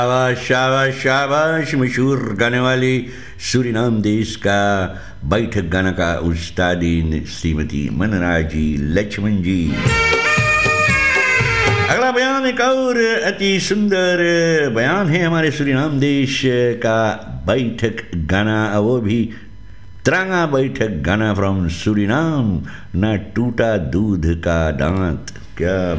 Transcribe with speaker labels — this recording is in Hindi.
Speaker 1: शाबाश शाबाश शाबाश। मशहूर गाने वाले सूरीनाम देश का बैठक गाना का उस्तादीन श्रीमती मनराजी लक्ष्मण जी। अगला बयान एक और अति सुंदर बयान है हमारे सूरीनाम देश का बैठक गाना, वो भी तिरंगा बैठक गाना फ्रॉम सूरीनाम। ना टूटा दूध का दांत, क्या